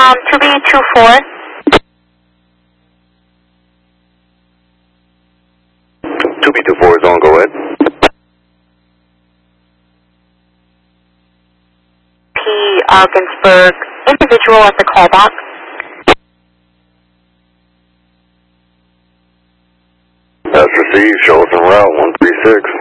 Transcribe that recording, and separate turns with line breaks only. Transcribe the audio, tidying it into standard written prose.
2B24.
2B24 is on, go ahead.
P. Augsburg, individual at the call box.
That's received, show us en route 136.